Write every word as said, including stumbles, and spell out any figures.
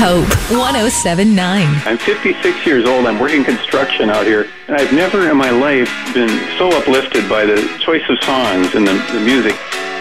Hope, one oh seven point nine. I'm fifty-six years old. I'm working construction out here. And I've never in my life been so uplifted by the choice of songs and the, the music.